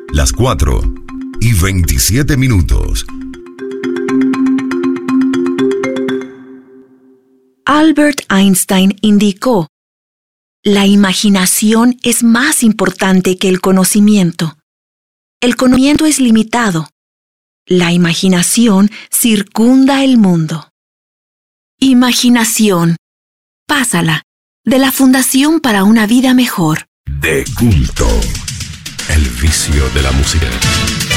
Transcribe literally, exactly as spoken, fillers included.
Las cuatro y veintisiete minutos. Albert Einstein indicó: la imaginación es más importante que el conocimiento. El conocimiento es limitado. La imaginación circunda el mundo. Imaginación. Pásala, de la Fundación para una Vida Mejor. De culto. El vicio de la música.